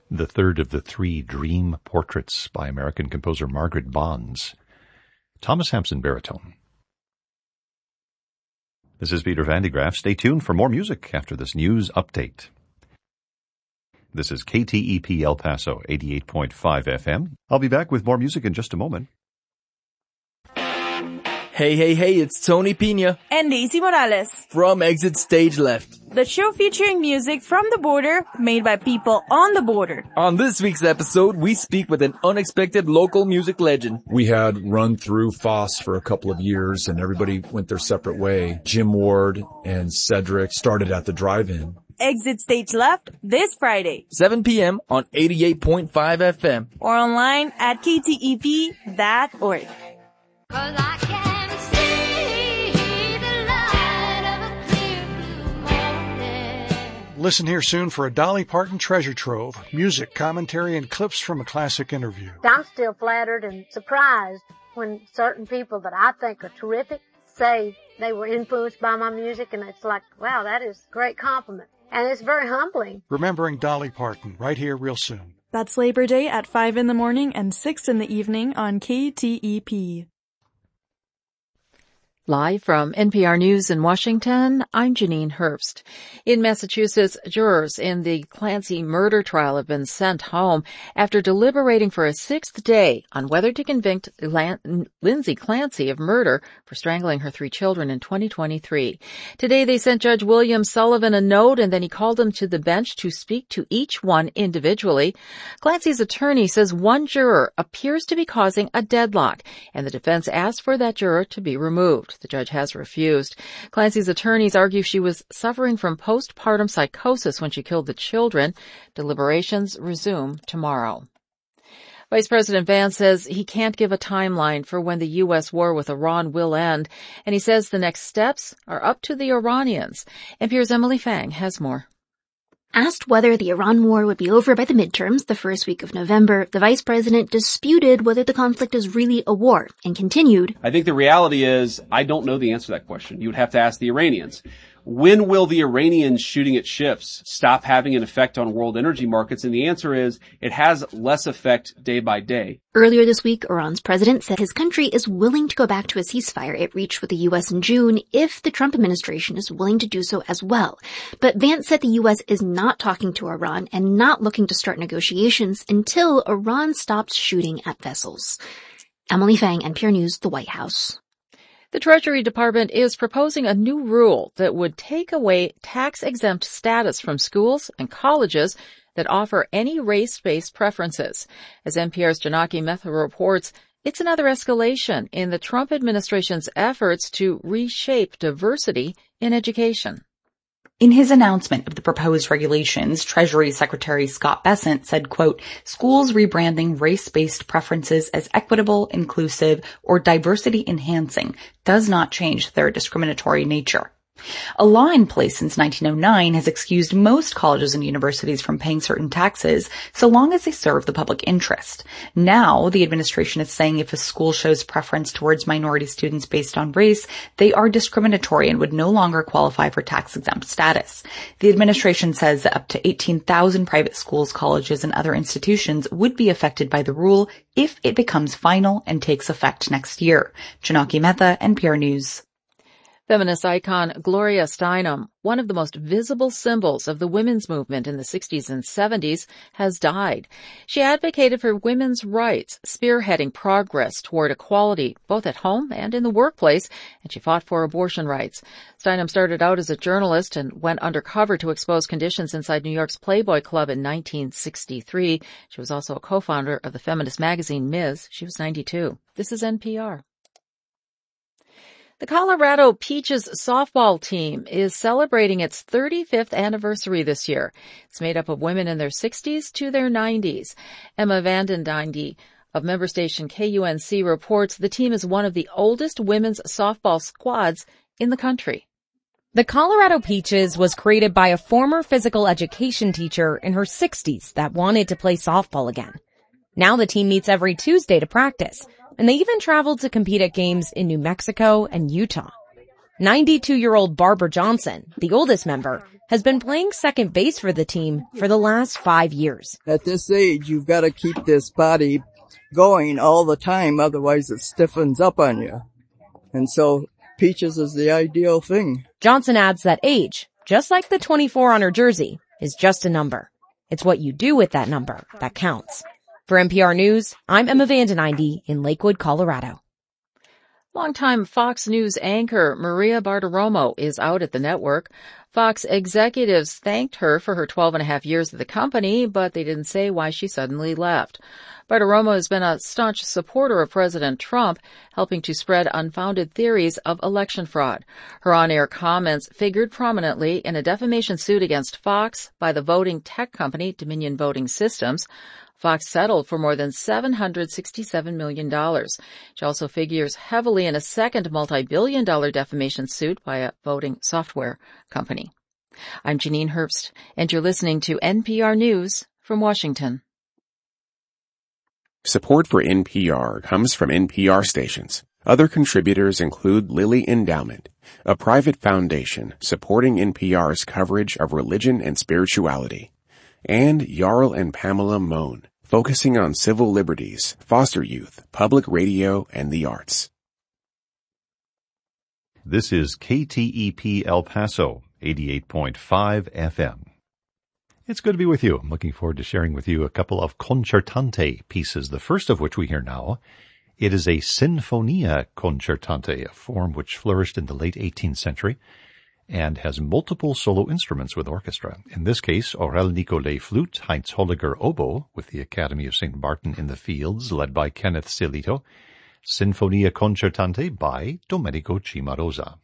the third of the three dream portraits by American composer Margaret Bonds. Thomas Hampson baritone. This is Peter Van de Graaff. Stay tuned for more music after this news update. This is KTEP El Paso, 88.5 FM. I'll be back with more music in just a moment. Hey, it's Tony Pina and Daisy Morales from Exit Stage Left, the show featuring music from the border made by people on the border. On this week's episode, we speak with an unexpected local music legend. We had run through Foss for a couple of years and everybody went their separate way. Jim Ward and Cedric started at the drive-in. Exit Stage Left this Friday, 7 p.m. on 88.5 FM. Or online at ktep.org. Listen here soon for a Dolly Parton treasure trove, music, commentary, and clips from a classic interview. I'm still flattered and surprised when certain people that I think are terrific say they were influenced by my music, and it's like, wow, that is a great compliment. And it's very humbling. Remembering Dolly Parton, right here real soon. That's Labor Day at 5 in the morning and 6 in the evening on KTEP. Live from NPR News in Washington, I'm Janine Herbst. In Massachusetts, jurors in the Clancy murder trial have been sent home after deliberating for a sixth day on whether to convict Lindsay Clancy of murder for strangling her 3 children in 2023. Today, they sent Judge William Sullivan a note, and then he called them to the bench to speak to each one individually. Clancy's attorney says one juror appears to be causing a deadlock, and the defense asked for that juror to be removed. The judge has refused. Clancy's attorneys argue she was suffering from postpartum psychosis when she killed the children. Deliberations resume tomorrow. Vice President Vance says he can't give a timeline for when the U.S. war with Iran will end, and he says the next steps are up to the Iranians. NPR's Emily Fang has more. Asked whether the Iran war would be over by the midterms the first week of November, the vice president disputed whether the conflict is really a war and continued, I think the reality is I don't know the answer to that question. You would have to ask the Iranians. When will the Iranians shooting at ships stop having an effect on world energy markets? And the answer is it has less effect day by day. Earlier this week, Iran's president said his country is willing to go back to a ceasefire it reached with the U.S. in June if the Trump administration is willing to do so as well. But Vance said the U.S. is not talking to Iran and not looking to start negotiations until Iran stops shooting at vessels. Emily Fang, NPR News, the White House. The Treasury Department is proposing a new rule that would take away tax-exempt status from schools and colleges that offer any race-based preferences. As NPR's Janaki Mehta reports, it's another escalation in the Trump administration's efforts to reshape diversity in education. In his announcement of the proposed regulations, Treasury Secretary Scott Bessent said, quote, schools rebranding race-based preferences as equitable, inclusive, or diversity-enhancing does not change their discriminatory nature. A law in place since 1909 has excused most colleges and universities from paying certain taxes so long as they serve the public interest. Now, the administration is saying if a school shows preference towards minority students based on race, they are discriminatory and would no longer qualify for tax-exempt status. The administration says that up to 18,000 private schools, colleges, and other institutions would be affected by the rule if it becomes final and takes effect next year. Janaki Mehta, NPR News. Feminist icon Gloria Steinem, one of the most visible symbols of the women's movement in the 60s and 70s, has died. She advocated for women's rights, spearheading progress toward equality both at home and in the workplace, and she fought for abortion rights. Steinem started out as a journalist and went undercover to expose conditions inside New York's Playboy Club in 1963. She was also a co-founder of the feminist magazine Ms. She was 92. This is NPR. The Colorado Peaches softball team is celebrating its 35th anniversary this year. It's made up of women in their 60s to their 90s. Emma Vandendindy of member station KUNC reports the team is one of the oldest women's softball squads in the country. The Colorado Peaches was created by a former physical education teacher in her 60s that wanted to play softball again. Now the team meets every Tuesday to practice, and they even traveled to compete at games in New Mexico and Utah. 92-year-old Barbara Johnson, the oldest member, has been playing second base for the team for the last 5 years. At this age, you've got to keep this body going all the time, otherwise it stiffens up on you. And so peaches is the ideal thing. Johnson adds that age, just like the 24 on her jersey, is just a number. It's what you do with that number that counts. For NPR News, I'm Emma Vandeninde in Lakewood, Colorado. Longtime Fox News anchor Maria Bartiromo is out at the network. Fox executives thanked her for her 12.5 years at the company, but they didn't say why she suddenly left. Bartiromo has been a staunch supporter of President Trump, helping to spread unfounded theories of election fraud. Her on-air comments figured prominently in a defamation suit against Fox by the voting tech company Dominion Voting Systems. Fox settled for more than $767 million. She also figures heavily in a second multi-billion-dollar defamation suit by a voting software company. I'm Janine Herbst, and you're listening to NPR News from Washington. Support for NPR comes from NPR stations. Other contributors include Lilly Endowment, a private foundation supporting NPR's coverage of religion and spirituality, and Jarl and Pamela Mohn, focusing on civil liberties, foster youth, public radio, and the arts. This is KTEP El Paso, 88.5 FM. It's good to be with you. I'm looking forward to sharing with you a couple of concertante pieces, the first of which we hear now. It is a sinfonia concertante, a form which flourished in the late 18th century and has multiple solo instruments with orchestra. In this case, Aurel Nicolai flute, Heinz Holliger oboe, with the Academy of St. Martin in the Fields, led by Kenneth Silito. Sinfonia concertante by Domenico Cimarosa.